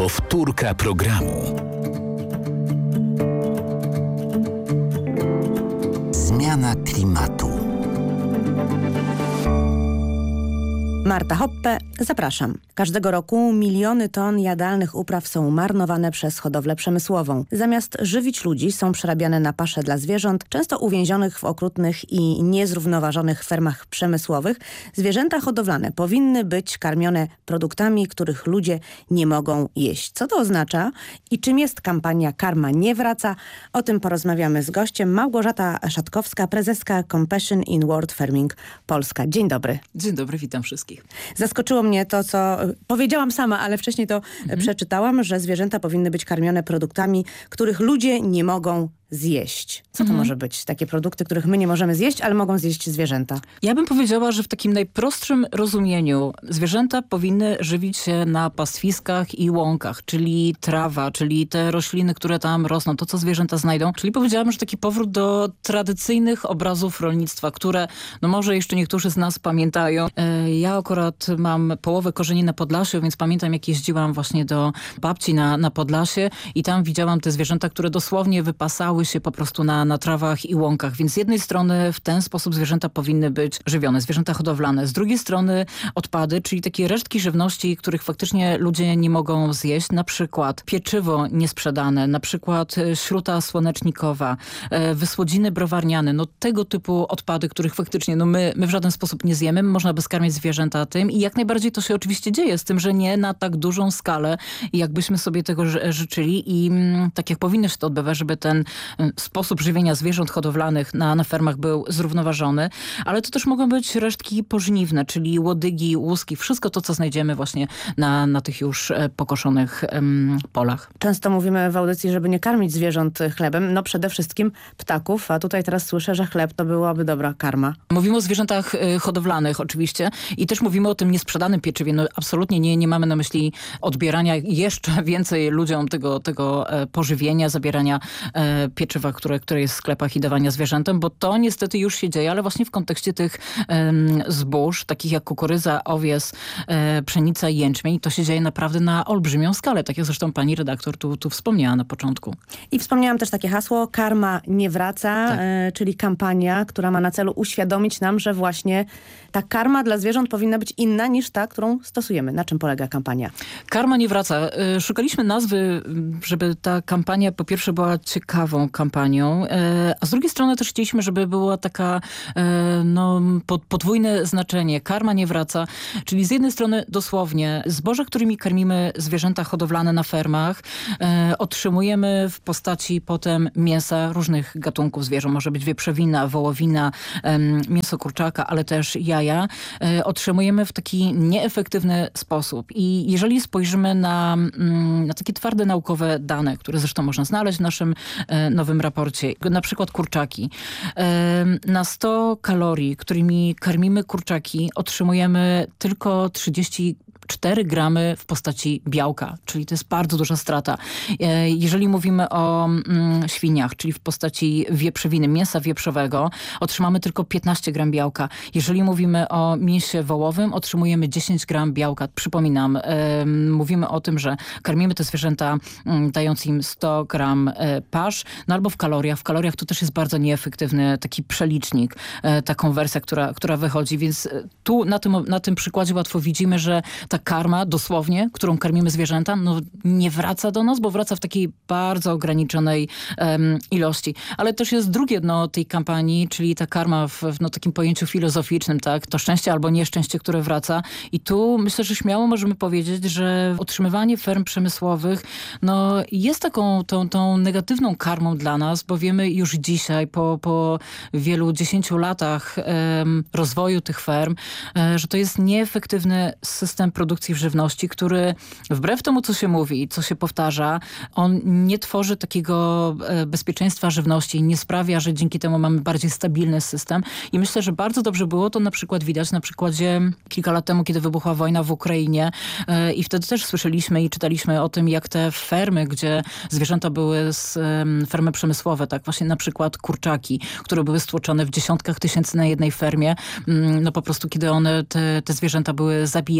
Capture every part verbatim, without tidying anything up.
Powtórka programu. Zmiana klimatu. Marta Hoppe, zapraszam. Każdego roku miliony ton jadalnych upraw są marnowane przez hodowlę przemysłową. Zamiast żywić ludzi, są przerabiane na pasze dla zwierząt, często uwięzionych w okrutnych i niezrównoważonych fermach przemysłowych. Zwierzęta hodowlane powinny być karmione produktami, których ludzie nie mogą jeść. Co to oznacza i czym jest kampania Karma nie wraca? O tym porozmawiamy z gościem. Małgorzata Szatkowska, prezeska Compassion in World Farming Polska. Dzień dobry. Dzień dobry, witam wszystkich. Zaskoczyło mnie to, co powiedziałam sama, ale wcześniej to mhm. przeczytałam, że zwierzęta powinny być karmione produktami, których ludzie nie mogą zjeść. Co to mhm. może być? Takie produkty, których my nie możemy zjeść, ale mogą zjeść zwierzęta. Ja bym powiedziała, że w takim najprostszym rozumieniu zwierzęta powinny żywić się na pastwiskach i łąkach, czyli trawa, czyli te rośliny, które tam rosną, to co zwierzęta znajdą. Czyli powiedziałabym, że taki powrót do tradycyjnych obrazów rolnictwa, które no może jeszcze niektórzy z nas pamiętają. Ja akurat mam połowę korzeni na Podlasiu, więc pamiętam, jak jeździłam właśnie do babci na, na Podlasie i tam widziałam te zwierzęta, które dosłownie wypasały się po prostu na, na trawach i łąkach. Więc z jednej strony w ten sposób zwierzęta powinny być żywione, zwierzęta hodowlane. Z drugiej strony odpady, czyli takie resztki żywności, których faktycznie ludzie nie mogą zjeść. Na przykład pieczywo niesprzedane, na przykład śruta słonecznikowa, wysłodziny browarniane. No tego typu odpady, których faktycznie no my, my w żaden sposób nie zjemy. Można by skarmić zwierzęta tym i jak najbardziej to się oczywiście dzieje, z tym, że nie na tak dużą skalę, jakbyśmy sobie tego życzyli i mm, tak jak powinno się to odbywać, żeby ten sposób żywienia zwierząt hodowlanych na, na fermach był zrównoważony, ale to też mogą być resztki pożniwne, czyli łodygi, łuski, wszystko to, co znajdziemy właśnie na, na tych już pokoszonych um, polach. Często mówimy w audycji, żeby nie karmić zwierząt chlebem, no przede wszystkim ptaków, a tutaj teraz słyszę, że chleb to byłaby dobra karma. Mówimy o zwierzętach hodowlanych oczywiście i też mówimy o tym niesprzedanym pieczywie. No absolutnie nie, nie mamy na myśli odbierania jeszcze więcej ludziom tego, tego pożywienia, zabierania e, pieczywa, które, które jest w sklepach i dawania zwierzętom, bo to niestety już się dzieje, ale właśnie w kontekście tych um, zbóż, takich jak kukurydza, owies, e, pszenica i jęczmień, to się dzieje naprawdę na olbrzymią skalę, tak jak zresztą pani redaktor tu, tu wspomniała na początku. I wspomniałam też takie hasło, Karma nie wraca, tak. e, czyli kampania, która ma na celu uświadomić nam, że właśnie ta karma dla zwierząt powinna być inna niż ta, którą stosujemy. Na czym polega kampania? Karma nie wraca. Szukaliśmy nazwy, żeby ta kampania po pierwsze była ciekawą kampanią, a z drugiej strony też chcieliśmy, żeby była taka no, podwójne znaczenie. Karma nie wraca, czyli z jednej strony dosłownie zboże, którymi karmimy zwierzęta hodowlane na fermach, otrzymujemy w postaci potem mięsa różnych gatunków zwierząt. Może być wieprzowina, wołowina, mięso kurczaka, ale też jaja. Otrzymujemy w taki nieefektywny sposób. I jeżeli spojrzymy na, na takie twarde naukowe dane, które zresztą można znaleźć w naszym nowym raporcie, na przykład kurczaki. Na sto kalorii, którymi karmimy kurczaki, otrzymujemy tylko trzydzieści cztery gramy w postaci białka, czyli to jest bardzo duża strata. Jeżeli mówimy o mm, świniach, czyli w postaci wieprzowiny, mięsa wieprzowego, otrzymamy tylko piętnaście gram białka. Jeżeli mówimy o mięsie wołowym, otrzymujemy dziesięć gram białka. Przypominam, y, mówimy o tym, że karmimy te zwierzęta y, dając im sto gram y, pasz, no albo w kaloriach. W kaloriach to też jest bardzo nieefektywny taki przelicznik, y, ta konwersja, która, która wychodzi, więc tu na tym, na tym przykładzie łatwo widzimy, że ta karma, dosłownie, którą karmimy zwierzęta, no nie wraca do nas, bo wraca w takiej bardzo ograniczonej um, ilości. Ale też jest drugie dno tej kampanii, czyli ta karma w, w no, takim pojęciu filozoficznym, tak? To szczęście albo nieszczęście, które wraca. I tu myślę, że śmiało możemy powiedzieć, że otrzymywanie ferm przemysłowych no, jest taką tą, tą negatywną karmą dla nas, bo wiemy już dzisiaj, po, po wielu dziesięciu latach um, rozwoju tych ferm, um, że to jest nieefektywny system produkcji żywności, który wbrew temu, co się mówi i co się powtarza, on nie tworzy takiego bezpieczeństwa żywności, nie sprawia, że dzięki temu mamy bardziej stabilny system. I myślę, że bardzo dobrze było to na przykład widać na przykładzie kilka lat temu, kiedy wybuchła wojna w Ukrainie i wtedy też słyszeliśmy i czytaliśmy o tym, jak te fermy, gdzie zwierzęta były z fermy przemysłowe, tak właśnie na przykład kurczaki, które były stłoczone w dziesiątkach tysięcy na jednej fermie, no po prostu kiedy one, te, te zwierzęta były zabijane,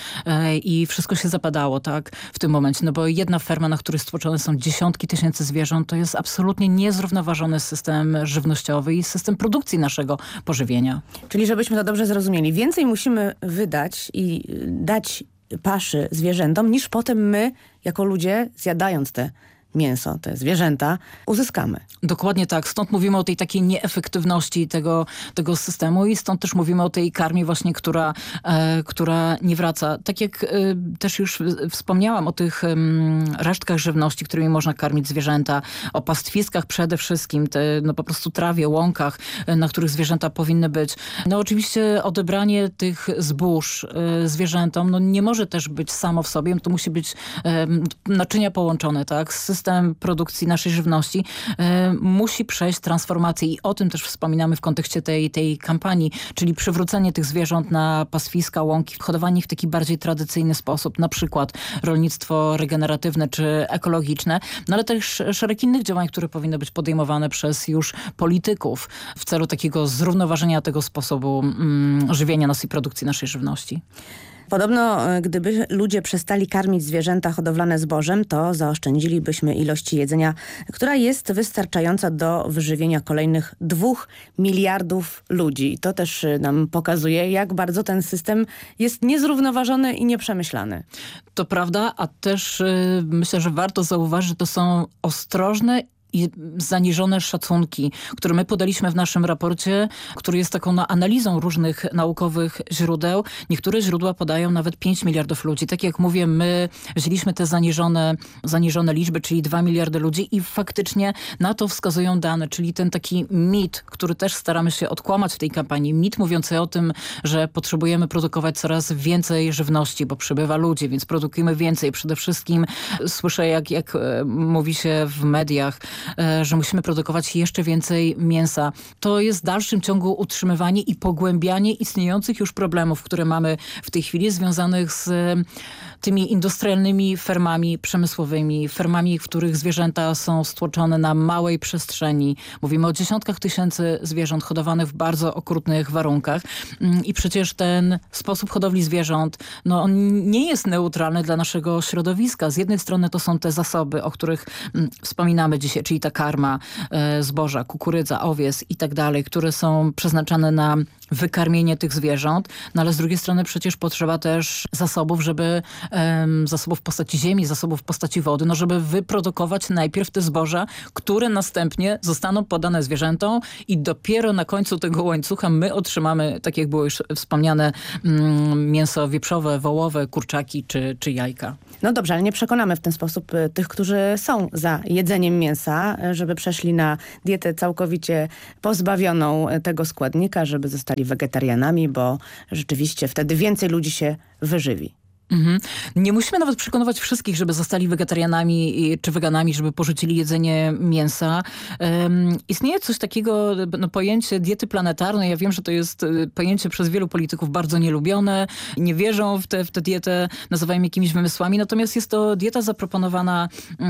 e, i wszystko się zapadało, tak, w tym momencie. No bo jedna ferma, na której stłoczone są dziesiątki tysięcy zwierząt, to jest absolutnie niezrównoważony system żywnościowy i system produkcji naszego pożywienia. Czyli żebyśmy to dobrze zrozumieli, więcej musimy wydać i dać paszy zwierzętom, niż potem my, jako ludzie, zjadając te mięso, te zwierzęta, uzyskamy. Dokładnie tak. Stąd mówimy o tej takiej nieefektywności tego, tego systemu i stąd też mówimy o tej karmie właśnie, która, e, która nie wraca. Tak jak e, też już wspomniałam o tych e, resztkach żywności, którymi można karmić zwierzęta, o pastwiskach przede wszystkim, te, no po prostu trawie, łąkach, e, na których zwierzęta powinny być. No oczywiście odebranie tych zbóż e, zwierzętom, no nie może też być samo w sobie, to musi być e, naczynia połączone, tak, z system produkcji naszej żywności e, musi przejść transformację i o tym też wspominamy w kontekście tej, tej kampanii, czyli przywrócenie tych zwierząt na pastwiska, łąki, hodowanie ich w taki bardziej tradycyjny sposób, na przykład rolnictwo regeneratywne czy ekologiczne, no ale też szereg innych działań, które powinny być podejmowane przez już polityków w celu takiego zrównoważenia tego sposobu mm, żywienia nas i produkcji naszej żywności. Podobno, gdyby ludzie przestali karmić zwierzęta hodowlane zbożem, to zaoszczędzilibyśmy ilości jedzenia, która jest wystarczająca do wyżywienia kolejnych dwóch miliardów ludzi. I to też nam pokazuje, jak bardzo ten system jest niezrównoważony i nieprzemyślany. To prawda, a też yy, myślę, że warto zauważyć, że to są ostrożne i zaniżone szacunki, które my podaliśmy w naszym raporcie, który jest taką no, analizą różnych naukowych źródeł. Niektóre źródła podają nawet pięć miliardów ludzi. Tak jak mówię, my wzięliśmy te zaniżone, zaniżone liczby, czyli dwa miliardy ludzi i faktycznie na to wskazują dane, czyli ten taki mit, który też staramy się odkłamać w tej kampanii. Mit mówiący o tym, że potrzebujemy produkować coraz więcej żywności, bo przybywa ludzi, więc produkujemy więcej. Przede wszystkim słyszę, jak, jak mówi się w mediach, że musimy produkować jeszcze więcej mięsa. To jest w dalszym ciągu utrzymywanie i pogłębianie istniejących już problemów, które mamy w tej chwili związanych z tymi industrialnymi fermami przemysłowymi, fermami, w których zwierzęta są stłoczone na małej przestrzeni. Mówimy o dziesiątkach tysięcy zwierząt hodowanych w bardzo okrutnych warunkach i przecież ten sposób hodowli zwierząt, no on nie jest neutralny dla naszego środowiska. Z jednej strony to są te zasoby, o których wspominamy dzisiaj, czyli ta karma, zboża, kukurydza, owiec i tak dalej, które są przeznaczane na wykarmienie tych zwierząt, no ale z drugiej strony przecież potrzeba też zasobów, żeby um, zasobów w postaci ziemi, zasobów w postaci wody, no żeby wyprodukować najpierw te zboża, które następnie zostaną podane zwierzętom i dopiero na końcu tego łańcucha my otrzymamy, tak jak było już wspomniane, um, mięso wieprzowe, wołowe, kurczaki czy, czy jajka. No dobrze, ale nie przekonamy w ten sposób tych, którzy są za jedzeniem mięsa, żeby przeszli na dietę całkowicie pozbawioną tego składnika, żeby zostali wegetarianami, bo rzeczywiście wtedy więcej ludzi się wyżywi. Mhm. Nie musimy nawet przekonywać wszystkich, żeby zostali wegetarianami czy weganami, żeby porzucili jedzenie mięsa. Um, istnieje coś takiego, no, pojęcie diety planetarnej. Ja wiem, że to jest pojęcie przez wielu polityków bardzo nielubione. Nie wierzą w tę w te dietę, nazywają jakimiś wymysłami. Natomiast jest to dieta zaproponowana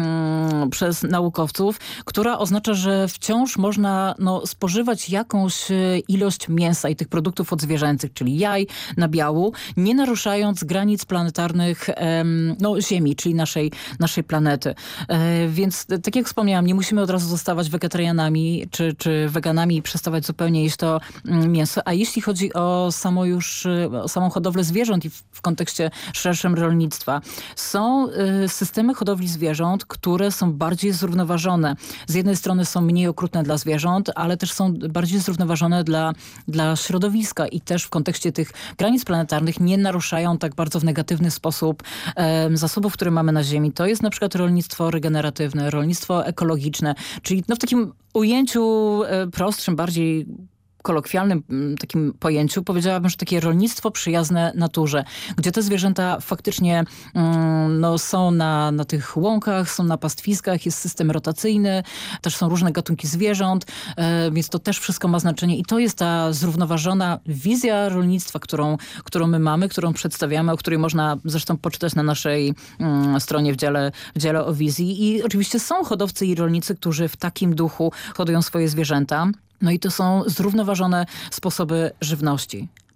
um, przez naukowców, która oznacza, że wciąż można no, spożywać jakąś ilość mięsa i tych produktów odzwierzęcych, czyli jaj, nabiału, nie naruszając granic planetarnych planetarnych no, Ziemi, czyli naszej, naszej planety. E, więc tak jak wspomniałam, nie musimy od razu zostawać wegetarianami czy, czy weganami i przestawać zupełnie jeść to mięso. A jeśli chodzi o samo już, o samą hodowlę zwierząt i w, w kontekście szerszym rolnictwa, są y, systemy hodowli zwierząt, które są bardziej zrównoważone. Z jednej strony są mniej okrutne dla zwierząt, ale też są bardziej zrównoważone dla, dla środowiska i też w kontekście tych granic planetarnych nie naruszają tak bardzo w negatywny sposób e, zasobów, które mamy na Ziemi. To jest na przykład rolnictwo regeneratywne, rolnictwo ekologiczne, czyli no, w takim ujęciu e, prostszym, bardziej kolokwialnym takim pojęciu powiedziałabym, że takie rolnictwo przyjazne naturze, gdzie te zwierzęta faktycznie mm, no, są na, na tych łąkach, są na pastwiskach, jest system rotacyjny, też są różne gatunki zwierząt, e, więc to też wszystko ma znaczenie i to jest ta zrównoważona wizja rolnictwa, którą, którą my mamy, którą przedstawiamy, o której można zresztą poczytać na naszej mm, stronie w dziale, w dziale o wizji i oczywiście są hodowcy i rolnicy, którzy w takim duchu hodują swoje zwierzęta. No i to są zrównoważone sposoby żywności.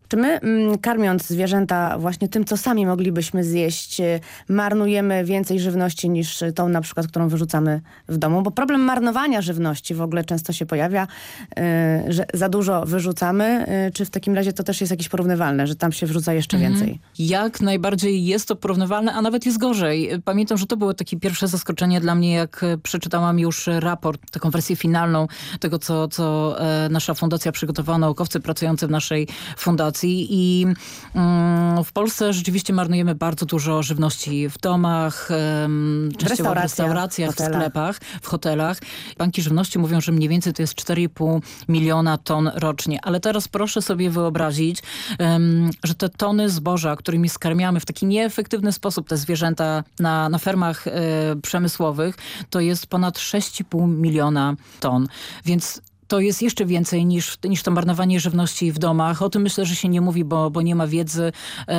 Czy my, mm, karmiąc zwierzęta właśnie tym, co sami moglibyśmy zjeść, y, marnujemy więcej żywności niż tą na przykład, którą wyrzucamy w domu? Bo problem marnowania żywności w ogóle często się pojawia, y, że za dużo wyrzucamy. Y, czy w takim razie to też jest jakieś porównywalne, że tam się wrzuca jeszcze Mhm. więcej? Jak najbardziej jest to porównywalne, a nawet jest gorzej. Pamiętam, że to było takie pierwsze zaskoczenie dla mnie, jak przeczytałam już raport, taką wersję finalną tego, co, co e, nasza fundacja przygotowała, naukowcy pracujący w naszej fundacji. I mm, w Polsce rzeczywiście marnujemy bardzo dużo żywności w domach, em, częściowo w restauracjach, w sklepach, w hotelach. Banki żywności mówią, że mniej więcej to jest cztery i pół miliona ton rocznie. Ale teraz proszę sobie wyobrazić, em, że te tony zboża, którymi skarmiamy w taki nieefektywny sposób te zwierzęta na, na fermach e, przemysłowych, to jest ponad sześć i pół miliona ton. Więc to jest jeszcze więcej niż, niż to marnowanie żywności w domach. O tym myślę, że się nie mówi, bo, bo nie ma wiedzy.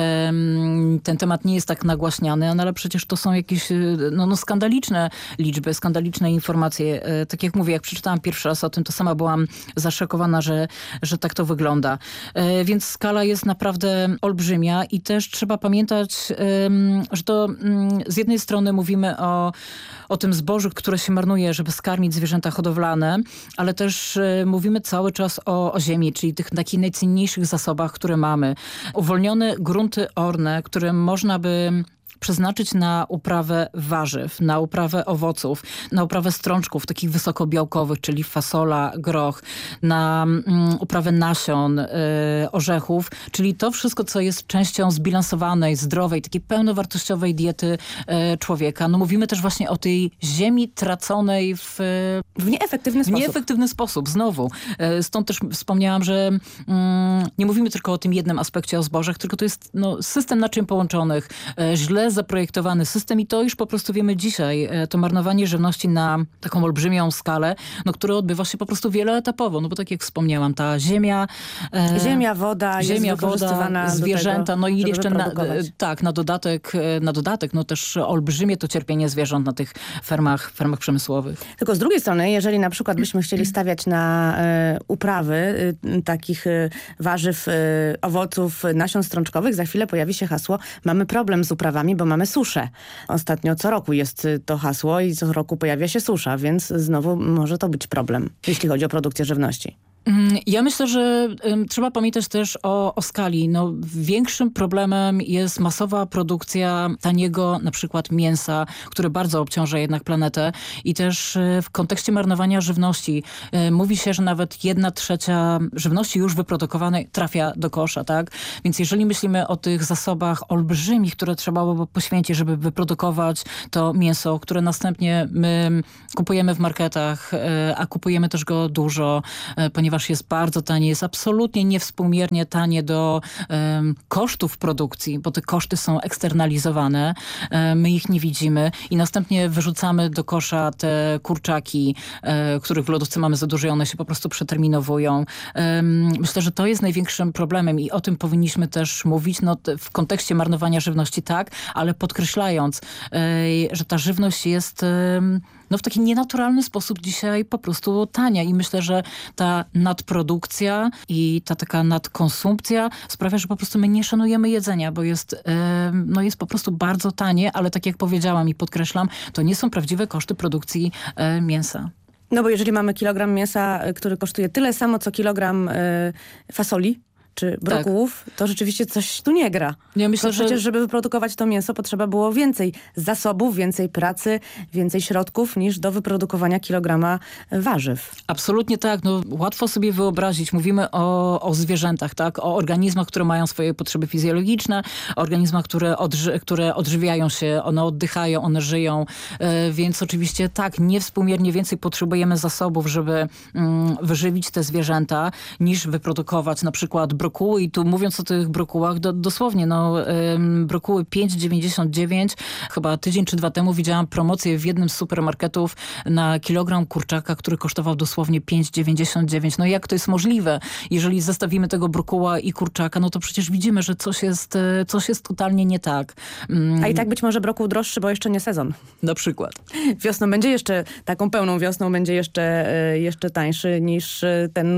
Um, ten temat nie jest tak nagłaśniany, no ale przecież to są jakieś no, no skandaliczne liczby, skandaliczne informacje. E, tak jak mówię, jak przeczytałam pierwszy raz o tym, to sama byłam zaszokowana, że, że tak to wygląda. E, więc skala jest naprawdę olbrzymia i też trzeba pamiętać, um, że to um, z jednej strony mówimy o, o tym zbożu, które się marnuje, żeby skarmić zwierzęta hodowlane, ale też mówimy cały czas o, o ziemi, czyli tych takich najcenniejszych zasobach, które mamy. Uwolnione grunty orne, które można by przeznaczyć na uprawę warzyw, na uprawę owoców, na uprawę strączków, takich wysokobiałkowych, czyli fasola, groch, na mm, uprawę nasion, y, orzechów, czyli to wszystko, co jest częścią zbilansowanej, zdrowej, takiej pełnowartościowej diety y, człowieka. No mówimy też właśnie o tej ziemi traconej w, w nieefektywny w sposób. nieefektywny sposób, znowu. Y, stąd też wspomniałam, że mm, nie mówimy tylko o tym jednym aspekcie, o zbożach, tylko to jest no, system naczyń połączonych, y, źle zaprojektowany system i to już po prostu wiemy dzisiaj. To marnowanie żywności na taką olbrzymią skalę, no, które odbywa się po prostu wieloetapowo. No bo tak jak wspomniałam, ta ziemia... E, ziemia, woda ziemia, jest wykorzystywana woda, zwierzęta, do tego, no i żeby jeszcze na, wyprodukować. tak, na dodatek, na dodatek, no też olbrzymie to cierpienie zwierząt na tych fermach, fermach przemysłowych. Tylko z drugiej strony, jeżeli na przykład byśmy chcieli stawiać na e, uprawy e, takich e, warzyw, e, owoców, nasion strączkowych, za chwilę pojawi się hasło, mamy problem z uprawami, bo mamy suszę. Ostatnio co roku jest to hasło i co roku pojawia się susza, więc znowu może to być problem, jeśli chodzi o produkcję żywności. Ja myślę, że um, trzeba pamiętać też o, o skali. No, większym problemem jest masowa produkcja taniego na przykład mięsa, które bardzo obciąża jednak planetę i też e, w kontekście marnowania żywności e, mówi się, że nawet jedna trzecia żywności już wyprodukowanej trafia do kosza, tak? Więc jeżeli myślimy o tych zasobach olbrzymich, które trzeba by poświęcić, żeby wyprodukować to mięso, które następnie my kupujemy w marketach, e, a kupujemy też go dużo, e, ponieważ ponieważ jest bardzo tanie, jest absolutnie niewspółmiernie tanie do um, kosztów produkcji, bo te koszty są eksternalizowane, um, my ich nie widzimy i następnie wyrzucamy do kosza te kurczaki, um, których w lodówce mamy za dużo i one się po prostu przeterminowują. Um, myślę, że to jest największym problemem i o tym powinniśmy też mówić no, w kontekście marnowania żywności, tak, ale podkreślając, um, że ta żywność jest um, no w taki nienaturalny sposób dzisiaj po prostu tania i myślę, że ta nadprodukcja i ta taka nadkonsumpcja sprawia, że po prostu my nie szanujemy jedzenia, bo jest, yy, no jest po prostu bardzo tanie, ale tak jak powiedziałam i podkreślam, to nie są prawdziwe koszty produkcji yy, mięsa. No bo jeżeli mamy kilogram mięsa, który kosztuje tyle samo, co kilogram yy, fasoli, czy brokułów, tak, to rzeczywiście coś tu nie gra. Ja myślę, to przecież, że... żeby wyprodukować to mięso, potrzeba było więcej zasobów, więcej pracy, więcej środków niż do wyprodukowania kilograma warzyw. Absolutnie tak. No, łatwo sobie wyobrazić. Mówimy o, o zwierzętach, tak? O organizmach, które mają swoje potrzeby fizjologiczne, organizmach, które, odży które odżywiają się, one oddychają, one żyją. Yy, więc oczywiście tak, niewspółmiernie więcej potrzebujemy zasobów, żeby mm, wyżywić te zwierzęta, niż wyprodukować na przykład brokuły i tu mówiąc o tych brokułach, do, dosłownie no ym, brokuły pięć dziewięćdziesiąt dziewięć, chyba tydzień czy dwa temu widziałam promocję w jednym z supermarketów na kilogram kurczaka, który kosztował dosłownie pięć dziewięćdziesiąt dziewięć. No jak to jest możliwe? Jeżeli zestawimy tego brokuła i kurczaka, no to przecież widzimy, że coś jest, coś jest totalnie nie tak. Ym. A i tak być może brokuł droższy, bo jeszcze nie sezon. Na przykład. Wiosną będzie jeszcze, taką pełną wiosną będzie jeszcze, jeszcze tańszy niż ten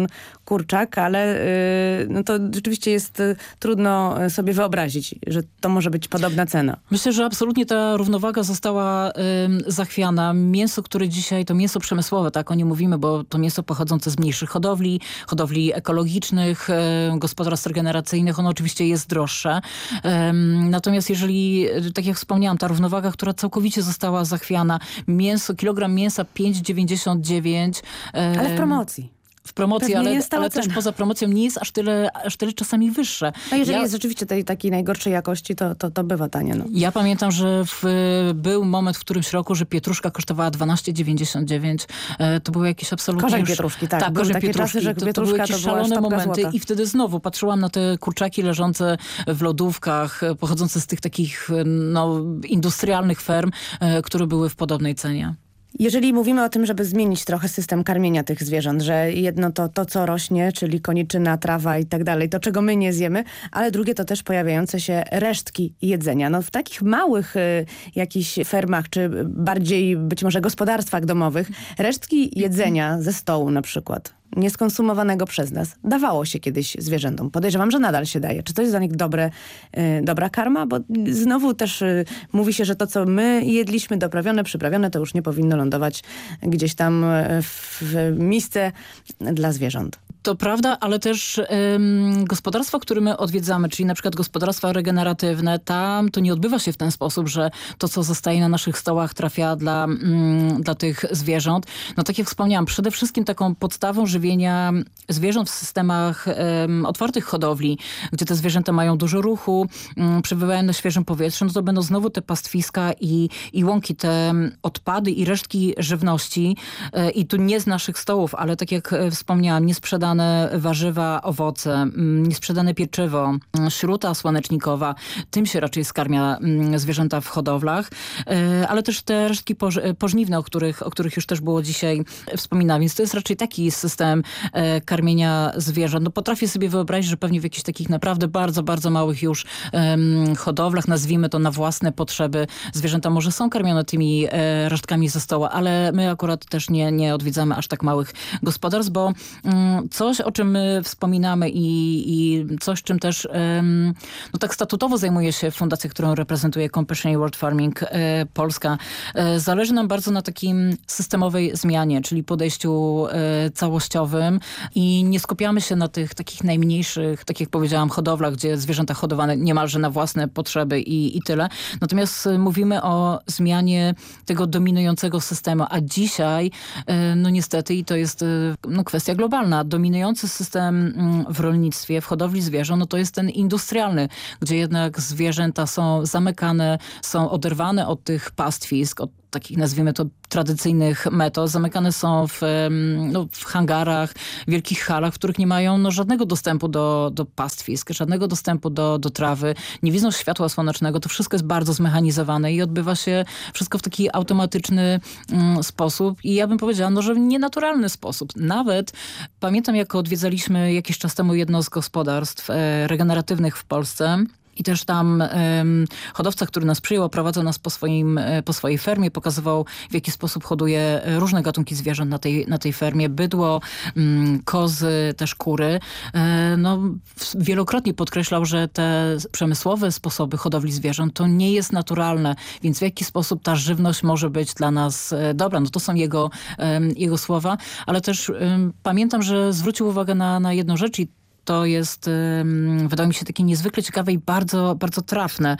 kurczak, ale y, no to rzeczywiście jest y, trudno sobie wyobrazić, że to może być podobna cena. Myślę, że absolutnie ta równowaga została y, zachwiana. Mięso, które dzisiaj, to mięso przemysłowe, tak o nim mówimy, bo to mięso pochodzące z mniejszych hodowli, hodowli ekologicznych, y, gospodarstw regeneracyjnych, ono oczywiście jest droższe. Y, natomiast jeżeli, tak jak wspomniałam, ta równowaga, która całkowicie została zachwiana, mięso, kilogram mięsa pięć dziewięćdziesiąt dziewięć. Y, Ale w promocji. W promocji, Pewnie ale, jest ale też poza promocją nie jest aż tyle, aż tyle czasami wyższe. A jeżeli ja, jest rzeczywiście tej takiej najgorszej jakości, to, to, to bywa tanie. No. Ja pamiętam, że w, był moment w którymś roku, że pietruszka kosztowała dwanaście dziewięćdziesiąt dziewięć. E, to były jakieś absolutnie... Korzeń już, pietruszki, tak. Tak, były korzeń takie pietruszki. czasy, że to, pietruszka to były jakieś to była szalone momenty złota. i wtedy znowu patrzyłam na te kurczaki leżące w lodówkach, pochodzące z tych takich no, industrialnych ferm, e, które były w podobnej cenie. Jeżeli mówimy o tym, żeby zmienić trochę system karmienia tych zwierząt, że jedno to to, co rośnie, czyli koniczyna, trawa i tak dalej, to czego my nie zjemy, ale drugie to też pojawiające się resztki jedzenia. No w takich małych y, jakichś fermach, czy bardziej być może gospodarstwach domowych, resztki jedzenia ze stołu na przykład, nieskonsumowanego przez nas, dawało się kiedyś zwierzętom. Podejrzewam, że nadal się daje. Czy to jest dla nich dobre, y, dobra karma? Bo znowu też y, mówi się, że to, co my jedliśmy, doprawione, przyprawione, to już nie powinno lądować gdzieś tam w, w misce dla zwierząt. To prawda, ale też ym, gospodarstwa, które my odwiedzamy, czyli na przykład gospodarstwa regeneratywne, tam to nie odbywa się w ten sposób, że to, co zostaje na naszych stołach, trafia dla, ym, dla tych zwierząt. No tak jak wspomniałam, przede wszystkim taką podstawą żywienia zwierząt w systemach ym, otwartych hodowli, gdzie te zwierzęta mają dużo ruchu, ym, przebywają na świeżym powietrzu, no to będą znowu te pastwiska i, i łąki, te odpady i resztki żywności. Yy, I tu nie z naszych stołów, ale tak jak wspomniałam, nie sprzedane warzywa, owoce, niesprzedane pieczywo, śruta słonecznikowa. Tym się raczej skarmia zwierzęta w hodowlach, ale też te resztki pożniwne, o których, o których już też było dzisiaj wspominane. Więc to jest raczej taki system karmienia zwierząt. No potrafię sobie wyobrazić, że pewnie w jakichś takich naprawdę bardzo, bardzo małych już um, hodowlach, nazwijmy to na własne potrzeby, zwierzęta może są karmione tymi e, resztkami ze stołu, ale my akurat też nie, nie odwiedzamy aż tak małych gospodarstw, bo um, coś, o czym my wspominamy i, i coś, czym też um, no tak statutowo zajmuje się fundacja, którą reprezentuje Compassionate World Farming e, Polska. E, zależy nam bardzo na takim systemowej zmianie, czyli podejściu e, całościowym i nie skupiamy się na tych takich najmniejszych, tak jak powiedziałam, hodowlach, gdzie zwierzęta hodowane niemalże na własne potrzeby i, i tyle. Natomiast mówimy o zmianie tego dominującego systemu, a dzisiaj, e, no niestety, i to jest e, no, kwestia globalna, dominujący system w rolnictwie, w hodowli zwierząt, no to jest ten industrialny, gdzie jednak zwierzęta są zamykane, są oderwane od tych pastwisk, od takich, nazwijmy to, tradycyjnych metod. Zamykane są w, no, w hangarach, wielkich halach, w których nie mają no, żadnego dostępu do, do pastwisk, żadnego dostępu do, do trawy, nie widzą światła słonecznego. To wszystko jest bardzo zmechanizowane i odbywa się wszystko w taki automatyczny mm, sposób i ja bym powiedziała, no, że nienaturalny sposób. Nawet pamiętam, jak odwiedzaliśmy jakiś czas temu jedno z gospodarstw e, regeneratywnych w Polsce. I też tam um, hodowca, który nas przyjął, prowadził nas po, swoim, po swojej fermie, pokazywał, w jaki sposób hoduje różne gatunki zwierząt na tej, na tej fermie. Bydło, um, kozy, też kury. E, no, wielokrotnie podkreślał, że te przemysłowe sposoby hodowli zwierząt to nie jest naturalne, więc w jaki sposób ta żywność może być dla nas e, dobra. No to są jego, e, jego słowa, ale też e, pamiętam, że zwrócił uwagę na, na jedną rzecz i to jest, um, wydaje mi się, takie niezwykle ciekawe i bardzo, bardzo trafne,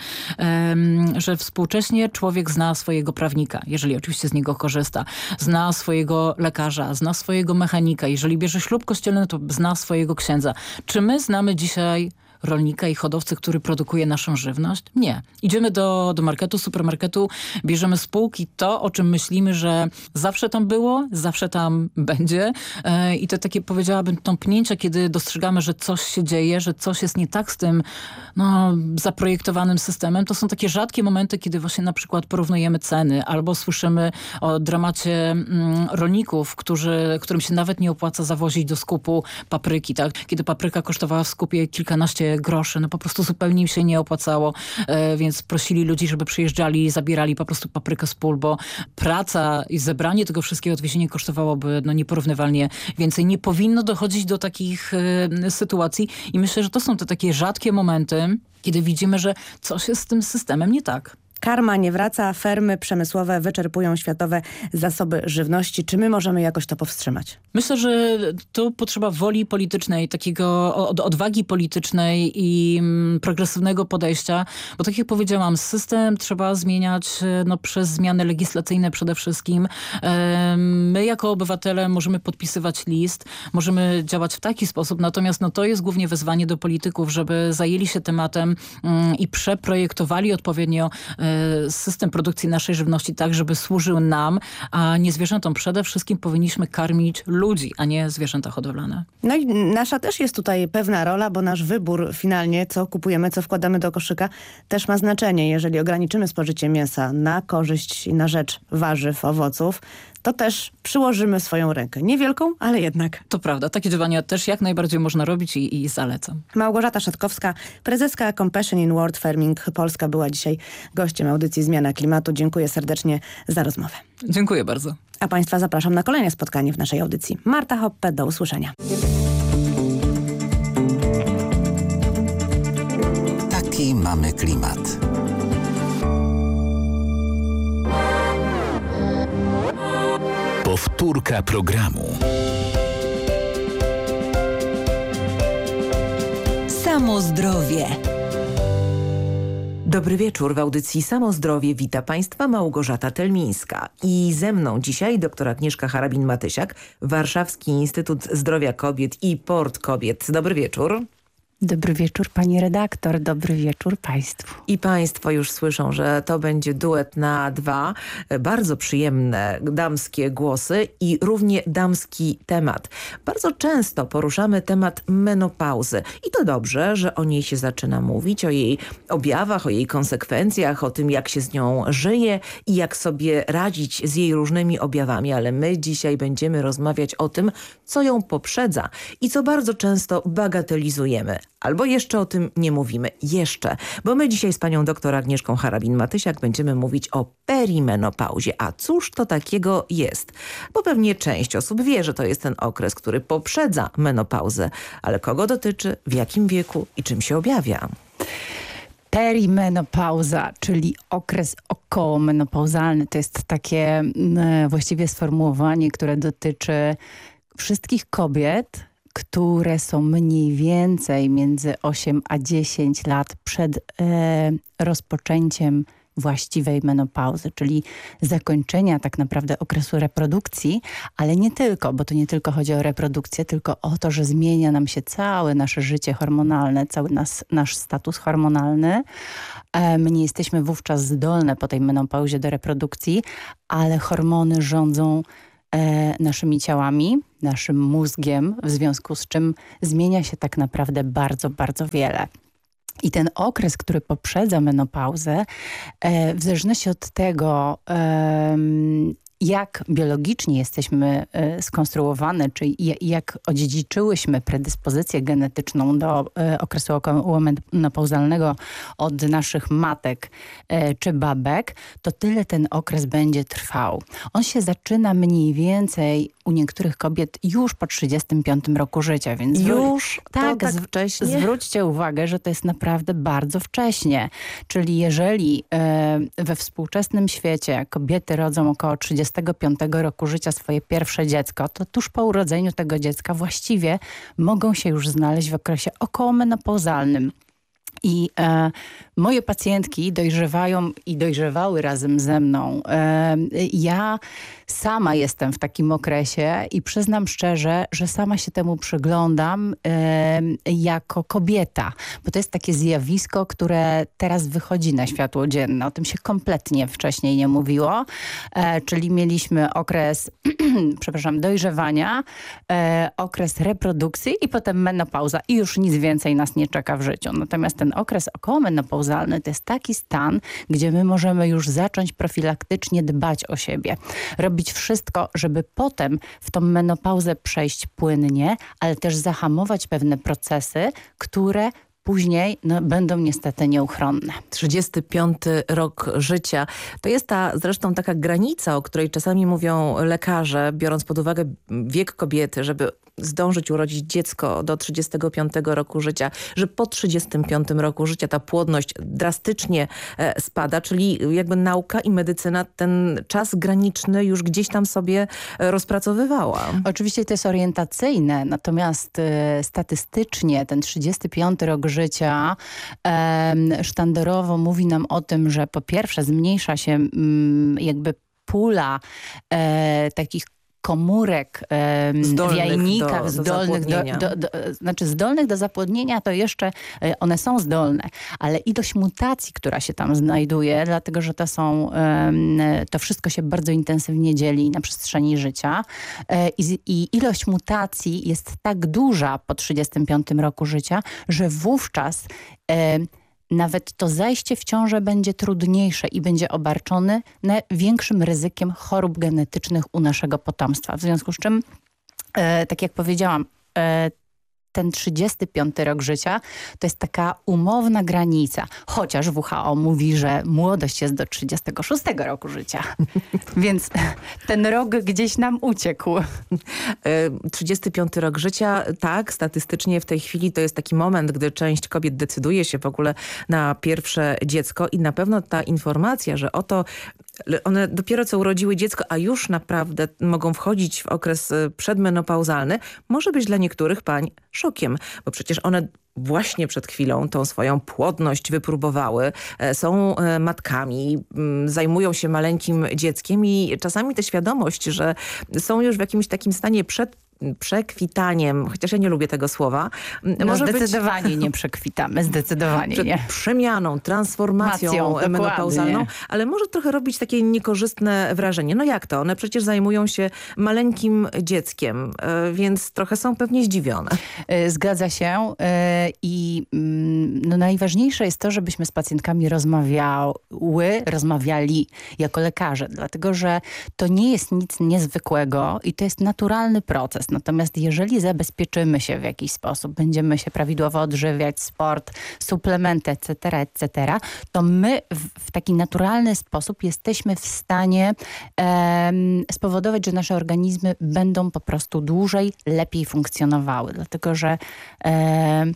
um, że współcześnie człowiek zna swojego prawnika, jeżeli oczywiście z niego korzysta, zna swojego lekarza, zna swojego mechanika, jeżeli bierze ślub kościelny, to zna swojego księdza. Czy my znamy dzisiaj rolnika i hodowcy, który produkuje naszą żywność? Nie. Idziemy do, do marketu, supermarketu, bierzemy z półki to, o czym myślimy, że zawsze tam było, zawsze tam będzie. E, I te takie, powiedziałabym, tąpnięcia, kiedy dostrzegamy, że coś się dzieje, że coś jest nie tak z tym no, zaprojektowanym systemem, to są takie rzadkie momenty, kiedy właśnie na przykład porównujemy ceny albo słyszymy o dramacie mm, rolników, którzy, którym się nawet nie opłaca zawozić do skupu papryki. Tak? Kiedy papryka kosztowała w skupie kilkanaście groszy. No po prostu zupełnie im się nie opłacało, więc prosili ludzi, żeby przyjeżdżali i zabierali po prostu paprykę z pól, bo praca i zebranie tego wszystkiego, odwiezienie kosztowałoby no, nieporównywalnie więcej. Nie powinno dochodzić do takich sytuacji i myślę, że to są te takie rzadkie momenty, kiedy widzimy, że coś jest z tym systemem nie tak. Karma nie wraca, fermy przemysłowe wyczerpują światowe zasoby żywności. Czy my możemy jakoś to powstrzymać? Myślę, że tu potrzeba woli politycznej, takiego od, odwagi politycznej i mm, progresywnego podejścia, bo tak jak powiedziałam, system trzeba zmieniać no, przez zmiany legislacyjne przede wszystkim. E, my jako obywatele możemy podpisywać list, możemy działać w taki sposób, natomiast no, to jest głównie wezwanie do polityków, żeby zajęli się tematem mm, i przeprojektowali odpowiednio e, system produkcji naszej żywności tak, żeby służył nam, a nie zwierzętom. Przede wszystkim powinniśmy karmić ludzi, a nie zwierzęta hodowlane. No i nasza też jest tutaj pewna rola, bo nasz wybór finalnie, co kupujemy, co wkładamy do koszyka, też ma znaczenie. Jeżeli ograniczymy spożycie mięsa na korzyść i na rzecz warzyw, owoców, to też przyłożymy swoją rękę. Niewielką, ale jednak. To prawda. Takie działania też jak najbardziej można robić i, i zalecam. Małgorzata Szatkowska, prezeska Compassion in World Farming Polska, była dzisiaj gościem audycji Zmiana Klimatu. Dziękuję serdecznie za rozmowę. Dziękuję bardzo. A Państwa zapraszam na kolejne spotkanie w naszej audycji. Marta Hoppe, do usłyszenia. Taki mamy klimat. Powtórka programu. Samo zdrowie. Dobry wieczór. W audycji Samo Zdrowie wita Państwa Małgorzata Telmińska. I ze mną dzisiaj dr Agnieszka Harabin-Matysiak, Warszawski Instytut Zdrowia Kobiet i Port Kobiet. Dobry wieczór. Dobry wieczór pani redaktor, dobry wieczór państwu. I państwo już słyszą, że to będzie duet na dwa. Bardzo przyjemne damskie głosy i równie damski temat. Bardzo często poruszamy temat menopauzy. I to dobrze, że o niej się zaczyna mówić, o jej objawach, o jej konsekwencjach, o tym jak się z nią żyje i jak sobie radzić z jej różnymi objawami. Ale my dzisiaj będziemy rozmawiać o tym, co ją poprzedza i co bardzo często bagatelizujemy. Albo jeszcze o tym nie mówimy. Jeszcze. Bo my dzisiaj z panią doktor Agnieszką Harabin-Matysiak będziemy mówić o perimenopauzie. A cóż to takiego jest? Bo pewnie część osób wie, że to jest ten okres, który poprzedza menopauzę. Ale kogo dotyczy, w jakim wieku i czym się objawia? Perimenopauza, czyli okres okołomenopauzalny, to jest takie e, właściwie sformułowanie, które dotyczy wszystkich kobiet, które są mniej więcej między osiem a dziesięć lat przed e, rozpoczęciem właściwej menopauzy, czyli zakończenia tak naprawdę okresu reprodukcji, ale nie tylko, bo to nie tylko chodzi o reprodukcję, tylko o to, że zmienia nam się całe nasze życie hormonalne, cały nas, nasz status hormonalny. E, my nie jesteśmy wówczas zdolne po tej menopauzie do reprodukcji, ale hormony rządzą naszymi ciałami, naszym mózgiem, w związku z czym zmienia się tak naprawdę bardzo, bardzo wiele. I ten okres, który poprzedza menopauzę, w zależności od tego, jak biologicznie jesteśmy skonstruowane, czyli jak odziedziczyłyśmy predyspozycję genetyczną do okresu okołomenopauzalnego od naszych matek czy babek, to tyle ten okres będzie trwał. On się zaczyna mniej więcej u niektórych kobiet już po trzydziestym piątym roku życia, więc już tak, tak wcześnie? Zwróćcie uwagę, że to jest naprawdę bardzo wcześnie. Czyli jeżeli e, we współczesnym świecie kobiety rodzą około trzydziestego piątego roku życia swoje pierwsze dziecko, to tuż po urodzeniu tego dziecka właściwie mogą się już znaleźć w okresie okołomenopauzalnym. I e, moje pacjentki dojrzewają i dojrzewały razem ze mną. E, ja sama jestem w takim okresie i przyznam szczerze, że sama się temu przyglądam e, jako kobieta. Bo to jest takie zjawisko, które teraz wychodzi na światło dzienne. O tym się kompletnie wcześniej nie mówiło. E, czyli mieliśmy okres przepraszam, dojrzewania, e, okres reprodukcji i potem menopauza. I już nic więcej nas nie czeka w życiu. Natomiast ten okres okołomenopauzalny to jest taki stan, gdzie my możemy już zacząć profilaktycznie dbać o siebie. Robić wszystko, żeby potem w tą menopauzę przejść płynnie, ale też zahamować pewne procesy, które później no, będą niestety nieuchronne. trzydziesty piąty rok życia. To jest ta zresztą taka granica, o której czasami mówią lekarze, biorąc pod uwagę wiek kobiety, żeby zdążyć urodzić dziecko do trzydziestego piątego roku życia, że po trzydziestym piątym roku życia ta płodność drastycznie e, spada, czyli jakby nauka i medycyna ten czas graniczny już gdzieś tam sobie e, rozpracowywała. Oczywiście to jest orientacyjne, natomiast e, statystycznie ten trzydziesty piąty rok życia e, sztandarowo mówi nam o tym, że po pierwsze zmniejsza się m, jakby pula e, takich komórek e, w jajnikach do, zdolnych do, do, do, do, znaczy zdolnych do zapłodnienia, to jeszcze e, one są zdolne, ale ilość mutacji, która się tam znajduje, dlatego że to są, e, to wszystko się bardzo intensywnie dzieli na przestrzeni życia e, i, i ilość mutacji jest tak duża po trzydziestym piątym roku życia, że wówczas e, nawet to zajście w ciążę będzie trudniejsze i będzie obarczone większym ryzykiem chorób genetycznych u naszego potomstwa. W związku z czym, e, tak jak powiedziałam, e, ten trzydziesty piąty rok życia to jest taka umowna granica. Chociaż W H O mówi, że młodość jest do trzydziestego szóstego roku życia. Więc ten rok gdzieś nam uciekł. trzydziesty piąty rok życia, tak, statystycznie w tej chwili to jest taki moment, gdy część kobiet decyduje się w ogóle na pierwsze dziecko i na pewno ta informacja, że oto one dopiero co urodziły dziecko, a już naprawdę mogą wchodzić w okres przedmenopauzalny, może być dla niektórych pań szokiem, bo przecież one właśnie przed chwilą tą swoją płodność wypróbowały, są matkami, zajmują się maleńkim dzieckiem i czasami ta świadomość, że są już w jakimś takim stanie przed przekwitaniem, chociaż ja nie lubię tego słowa. No może zdecydowanie być... nie przekwitamy, zdecydowanie nie. Przemianą, transformacją Macją, menopauzalną, ale może trochę robić takie niekorzystne wrażenie. No jak to? One przecież zajmują się maleńkim dzieckiem, więc trochę są pewnie zdziwione. Zgadza się i no najważniejsze jest to, żebyśmy z pacjentkami rozmawiały, rozmawiali jako lekarze, dlatego że to nie jest nic niezwykłego i to jest naturalny proces. Natomiast jeżeli zabezpieczymy się w jakiś sposób, będziemy się prawidłowo odżywiać, sport, suplementy, et cetera, et cetera, to my w, w taki naturalny sposób jesteśmy w stanie e, spowodować, że nasze organizmy będą po prostu dłużej, lepiej funkcjonowały. Dlatego, że e,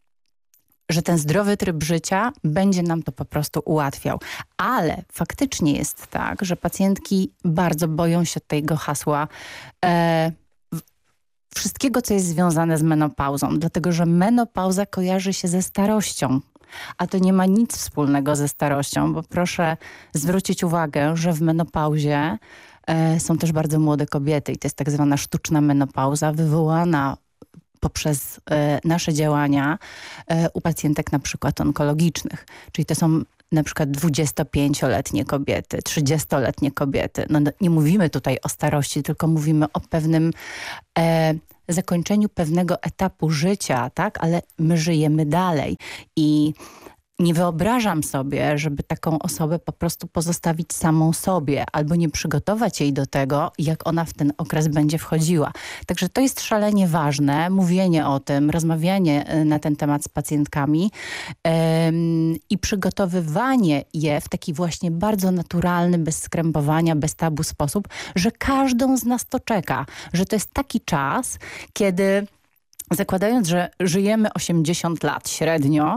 że ten zdrowy tryb życia będzie nam to po prostu ułatwiał. Ale faktycznie jest tak, że pacjentki bardzo boją się tego hasła e, wszystkiego, co jest związane z menopauzą, dlatego że menopauza kojarzy się ze starością, a to nie ma nic wspólnego ze starością, bo proszę zwrócić uwagę, że w menopauzie e, są też bardzo młode kobiety i to jest tak zwana sztuczna menopauza wywołana poprzez e, nasze działania e, u pacjentek na przykład onkologicznych, czyli to są na przykład dwudziestopięcioletnie kobiety, trzydziestoletnie kobiety. No, nie mówimy tutaj o starości, tylko mówimy o pewnym e, zakończeniu pewnego etapu życia, tak? Ale my żyjemy dalej i nie wyobrażam sobie, żeby taką osobę po prostu pozostawić samą sobie albo nie przygotować jej do tego, jak ona w ten okres będzie wchodziła. Także to jest szalenie ważne, mówienie o tym, rozmawianie na ten temat z pacjentkami ym, i przygotowywanie je w taki właśnie bardzo naturalny, bez skrępowania, bez tabu sposób, że każdą z nas to czeka, że to jest taki czas, kiedy zakładając, że żyjemy osiemdziesiąt lat średnio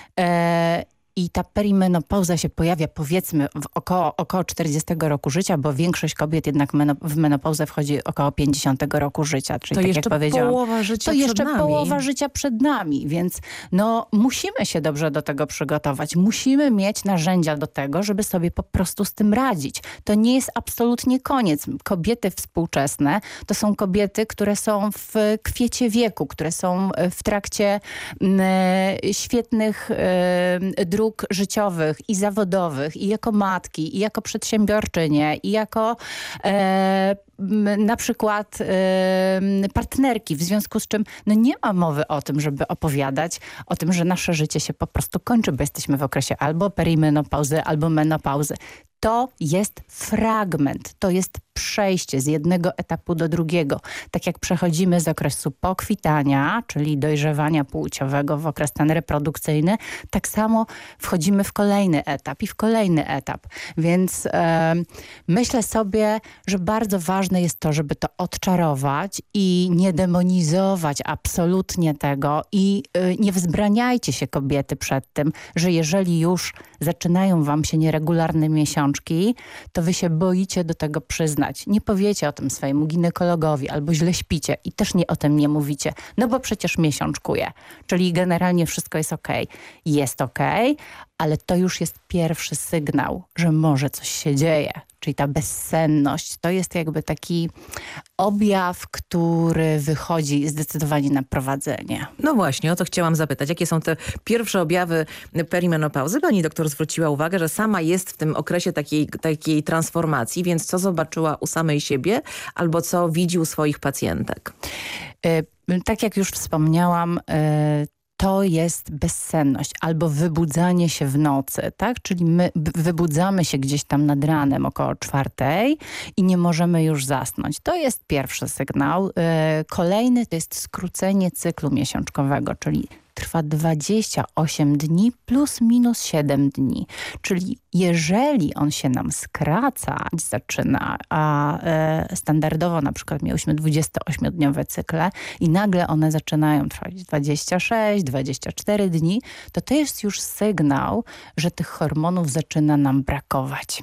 e, i ta perimenopauza się pojawia powiedzmy w około, około czterdziestego roku życia, bo większość kobiet jednak meno, w menopauzę wchodzi około pięćdziesiątego roku życia. Czyli to tak jeszcze jak powiedziałam, połowa życia to przed jeszcze nami. połowa życia przed nami, więc no musimy się dobrze do tego przygotować. Musimy mieć narzędzia do tego, żeby sobie po prostu z tym radzić. To nie jest absolutnie koniec. Kobiety współczesne to są kobiety, które są w kwiecie wieku, które są w trakcie y, świetnych y, dróg życiowych i zawodowych, i jako matki, i jako przedsiębiorczynie, i jako e, na przykład y, partnerki, w związku z czym no nie ma mowy o tym, żeby opowiadać o tym, że nasze życie się po prostu kończy, bo jesteśmy w okresie albo perimenopauzy, albo menopauzy. To jest fragment, to jest przejście z jednego etapu do drugiego. Tak jak przechodzimy z okresu pokwitania, czyli dojrzewania płciowego w okres ten reprodukcyjny, tak samo wchodzimy w kolejny etap i w kolejny etap. Więc e, myślę sobie, że bardzo ważne jest to, żeby to odczarować i nie demonizować absolutnie tego i e, nie wzbraniajcie się kobiety przed tym, że jeżeli już zaczynają wam się nieregularne miesiączki, to wy się boicie do tego przyznać. Nie powiecie o tym swojemu ginekologowi albo źle śpicie i też nie o tym nie mówicie, no bo przecież miesiączkuję. Czyli generalnie wszystko jest okej. Jest okej, ale to już jest pierwszy sygnał, że może coś się dzieje. Czyli ta bezsenność to jest jakby taki objaw, który wychodzi zdecydowanie na prowadzenie. No właśnie, o to chciałam zapytać. Jakie są te pierwsze objawy perimenopauzy? Pani doktor zwróciła uwagę, że sama jest w tym okresie takiej, takiej transformacji, więc co zobaczyła u samej siebie albo co widzi u swoich pacjentek? Yy, tak jak już wspomniałam, yy, to jest bezsenność albo wybudzanie się w nocy, tak? Czyli my wybudzamy się gdzieś tam nad ranem około czwartej i nie możemy już zasnąć. To jest pierwszy sygnał. Kolejny to jest skrócenie cyklu miesiączkowego, czyli trwa dwadzieścia osiem dni plus minus siedem dni. Czyli jeżeli on się nam skracać zaczyna, a e, standardowo na przykład miałyśmy dwudziestoośmiodniowe cykle i nagle one zaczynają trwać dwadzieścia sześć, dwadzieścia cztery dni, to to jest już sygnał, że tych hormonów zaczyna nam brakować.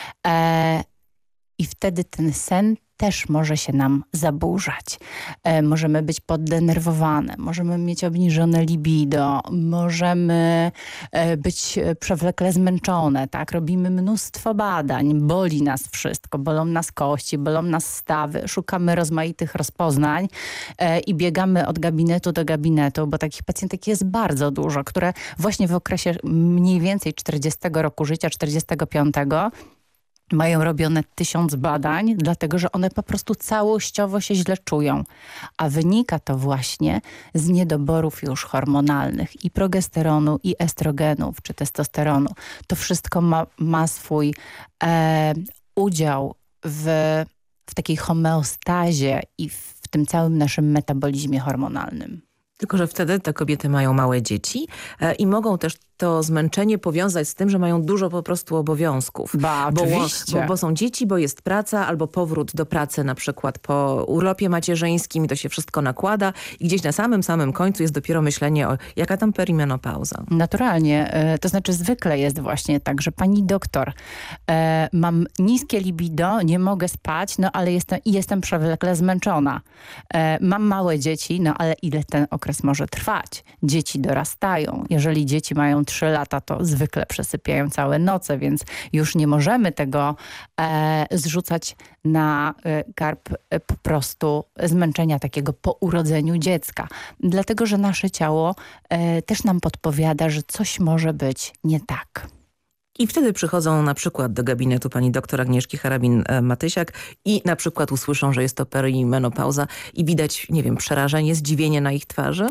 E, I wtedy ten sen też może się nam zaburzać. E, możemy być poddenerwowane, możemy mieć obniżone libido, możemy e, być przewlekle zmęczone, tak? Robimy mnóstwo badań, boli nas wszystko, bolą nas kości, bolą nas stawy, szukamy rozmaitych rozpoznań e, i biegamy od gabinetu do gabinetu, bo takich pacjentek jest bardzo dużo, które właśnie w okresie mniej więcej czterdziestego roku życia, czterdziestego piątego mają robione tysiąc badań, dlatego że one po prostu całościowo się źle czują. A wynika to właśnie z niedoborów już hormonalnych i progesteronu, i estrogenów, czy testosteronu. To wszystko ma, ma swój e, udział w, w takiej homeostazie i w tym całym naszym metabolizmie hormonalnym. Tylko że wtedy te kobiety mają małe dzieci e, i mogą też to zmęczenie powiązać z tym, że mają dużo po prostu obowiązków. Ba, bo, oczywiście. Bo, bo są dzieci, bo jest praca albo powrót do pracy na przykład po urlopie macierzyńskim i to się wszystko nakłada i gdzieś na samym, samym końcu jest dopiero myślenie o jaka tam perimenopauza. Naturalnie. To znaczy zwykle jest właśnie tak, że pani doktor, e, mam niskie libido, nie mogę spać, no ale jestem, i jestem przewlekle zmęczona. E, mam małe dzieci, no ale ile ten okres może trwać? Dzieci dorastają. Jeżeli dzieci mają trzy lata, to zwykle przesypiają całe noce, więc już nie możemy tego e, zrzucać na e, karb e, po prostu zmęczenia takiego po urodzeniu dziecka. Dlatego, że nasze ciało e, też nam podpowiada, że coś może być nie tak. I wtedy przychodzą na przykład do gabinetu pani doktor Agnieszki Harabin-Matysiak i na przykład usłyszą, że jest to perimenopauza i widać, nie wiem, przerażenie, zdziwienie na ich twarzy?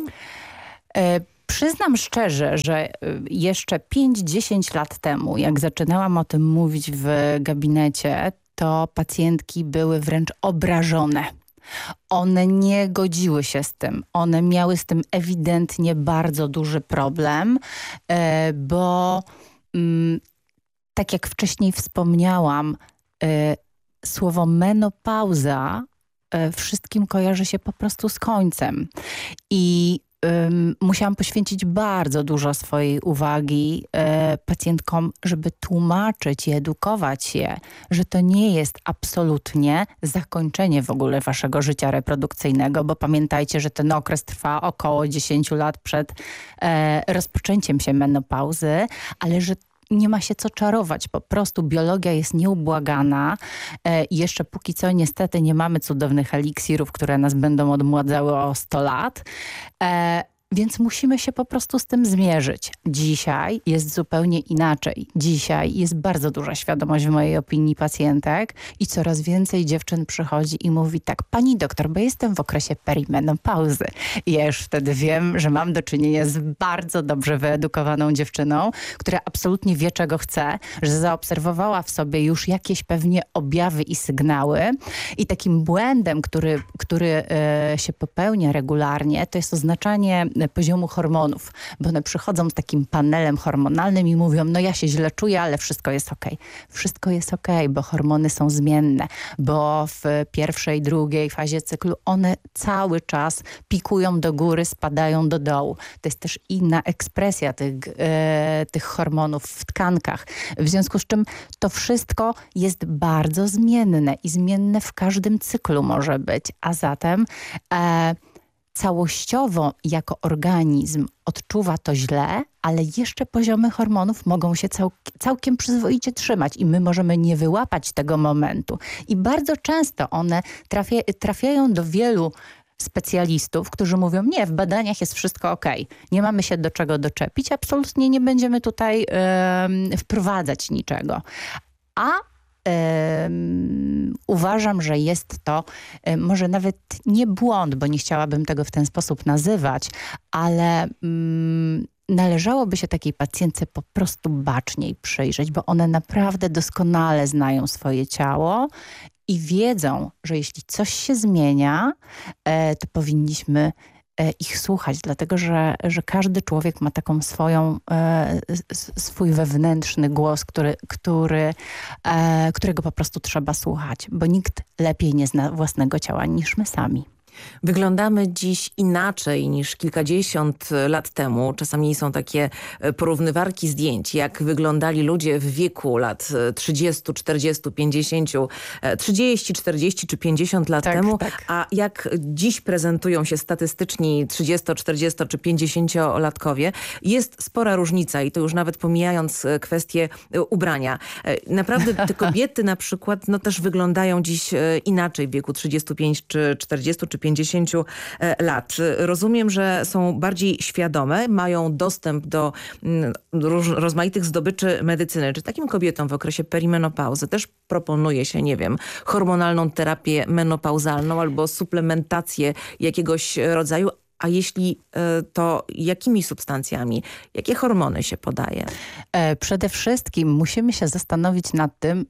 E, Przyznam szczerze, że jeszcze pięć dziesięć lat temu, jak zaczynałam o tym mówić w gabinecie, to pacjentki były wręcz obrażone. One nie godziły się z tym. One miały z tym ewidentnie bardzo duży problem, bo tak jak wcześniej wspomniałam, słowo menopauza wszystkim kojarzy się po prostu z końcem. I Um, musiałam poświęcić bardzo dużo swojej uwagi e, pacjentkom, żeby tłumaczyć i edukować je, że to nie jest absolutnie zakończenie w ogóle waszego życia reprodukcyjnego, bo pamiętajcie, że ten okres trwa około dziesięć lat przed e, rozpoczęciem się menopauzy, ale że nie ma się co czarować. Po prostu biologia jest nieubłagana e, i jeszcze póki co niestety nie mamy cudownych eliksirów, które nas będą odmładzały o sto lat. E, Więc musimy się po prostu z tym zmierzyć. Dzisiaj jest zupełnie inaczej. Dzisiaj jest bardzo duża świadomość w mojej opinii pacjentek i coraz więcej dziewczyn przychodzi i mówi tak, pani doktor, bo jestem w okresie perimenopauzy. I ja już wtedy wiem, że mam do czynienia z bardzo dobrze wyedukowaną dziewczyną, która absolutnie wie, czego chce, że zaobserwowała w sobie już jakieś pewnie objawy i sygnały. I takim błędem, który, który e, się popełnia regularnie, to jest oznaczanie poziomu hormonów, bo one przychodzą z takim panelem hormonalnym i mówią, no ja się źle czuję, ale wszystko jest okej. Wszystko jest okej, bo hormony są zmienne, bo w pierwszej, drugiej fazie cyklu one cały czas pikują do góry, spadają do dołu. To jest też inna ekspresja tych, e, tych hormonów w tkankach. W związku z czym to wszystko jest bardzo zmienne i zmienne w każdym cyklu może być, a zatem e, całościowo jako organizm odczuwa to źle, ale jeszcze poziomy hormonów mogą się cał, całkiem przyzwoicie trzymać i my możemy nie wyłapać tego momentu. I bardzo często one trafia, trafiają do wielu specjalistów, którzy mówią, nie, w badaniach jest wszystko okej. Nie mamy się do czego doczepić, absolutnie nie będziemy tutaj yy, wprowadzać niczego. A Um, uważam, że jest to um, może nawet nie błąd, bo nie chciałabym tego w ten sposób nazywać, ale um, należałoby się takiej pacjentce po prostu baczniej przyjrzeć, bo one naprawdę doskonale znają swoje ciało i wiedzą, że jeśli coś się zmienia, e, to powinniśmy ich słuchać, dlatego że, że każdy człowiek ma taką swoją, e, swój wewnętrzny głos, który, który, e, którego po prostu trzeba słuchać, bo nikt lepiej nie zna własnego ciała niż my sami. Wyglądamy dziś inaczej niż kilkadziesiąt lat temu. Czasami są takie porównywarki zdjęć, jak wyglądali ludzie w wieku lat trzydziestu, czterdziestu, pięćdziesięciu, trzydziestu, czterdziestu czy pięćdziesięciu lat tak, temu, tak. a jak dziś prezentują się statystyczni trzydziesto, czterdziesto czy pięćdziesięciolatkowie. Jest spora różnica i to już nawet pomijając kwestię ubrania. Naprawdę te kobiety na przykład no też wyglądają dziś inaczej w wieku trzydziestu pięciu, czy czterdziestu, czy pięćdziesięciu lat. Rozumiem, że są bardziej świadome, mają dostęp do róż, rozmaitych zdobyczy medycyny. Czy takim kobietom w okresie perimenopauzy też proponuje się, nie wiem, hormonalną terapię menopauzalną albo suplementację jakiegoś rodzaju? A jeśli to jakimi substancjami, jakie hormony się podaje? Przede wszystkim musimy się zastanowić nad tym,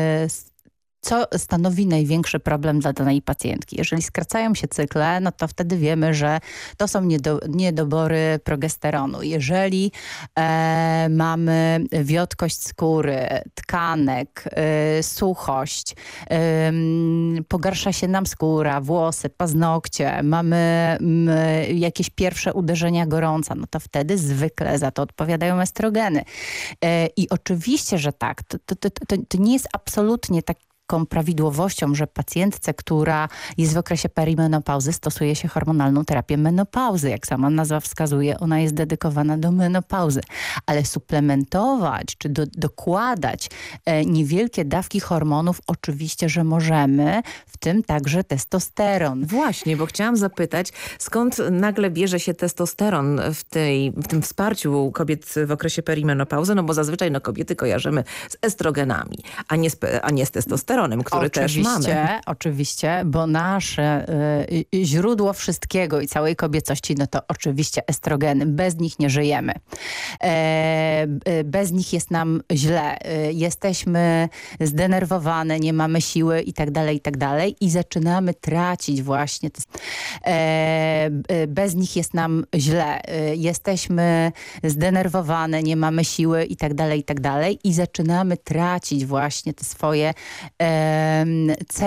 co stanowi największy problem dla danej pacjentki. Jeżeli skracają się cykle, no to wtedy wiemy, że to są niedo, niedobory progesteronu. Jeżeli e, mamy wiotkość skóry, tkanek, e, suchość, e, pogarsza się nam skóra, włosy, paznokcie, mamy m, jakieś pierwsze uderzenia gorąca, no to wtedy zwykle za to odpowiadają estrogeny. E, I oczywiście, że tak, to, to, to, to, to nie jest absolutnie tak taką prawidłowością, że pacjentce, która jest w okresie perimenopauzy, stosuje się hormonalną terapię menopauzy. Jak sama nazwa wskazuje, ona jest dedykowana do menopauzy. Ale suplementować czy do, dokładać e, niewielkie dawki hormonów oczywiście, że możemy, w tym także testosteron. Właśnie, bo chciałam zapytać, skąd nagle bierze się testosteron w, tej, w tym wsparciu kobiet w okresie perimenopauzy? No bo zazwyczaj no, kobiety kojarzymy z estrogenami, a nie z, a nie z testosteronem. Który oczywiście, też mamy. Oczywiście, bo nasze y, źródło wszystkiego i całej kobiecości, no to oczywiście estrogeny. Bez nich nie żyjemy. E, bez nich jest nam źle. E, jesteśmy zdenerwowane, nie mamy siły i tak dalej, i tak dalej. I zaczynamy tracić właśnie. E, bez nich jest nam źle. E, jesteśmy zdenerwowane, nie mamy siły i tak dalej, i tak dalej. I zaczynamy tracić właśnie te swoje cechy